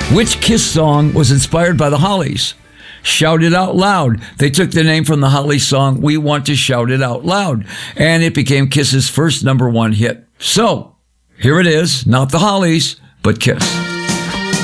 Which Kiss song was inspired by the Hollies? Shout It Out Loud. They took the name from the Hollies song, We Want to Shout It Out Loud, and it became Kiss's first #1 hit. So, here it is, not the Hollies, but Kiss.